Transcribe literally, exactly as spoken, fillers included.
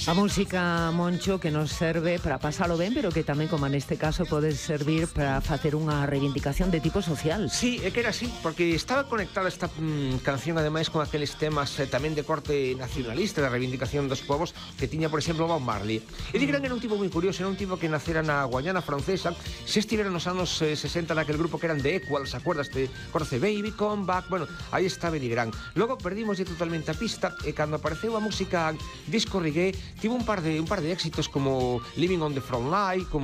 A música, Moncho, que nos serve para pasalo ben, pero que tamén, como neste caso, pode servir para facer unha reivindicación de tipo social. Sí, é que era así, porque estaba conectada esta mm, canción, ademais, con aqueles temas eh, tamén de corte nacionalista, da reivindicación dos povos, que tiña, por exemplo, Bob Marley. E digran que era un tipo moi curioso, era un tipo que nacera na Guayana Francesa, se estivera nos anos eh, sesenta naquel grupo que eran The Equals, acuerdaste? Corce Baby, Come Back, bueno, aí estaba Eddie Grant. Logo perdimos totalmente a pista, e cando apareceu a música disco reggae, tivo un par de un par de éxitos como Living on the Front Line, como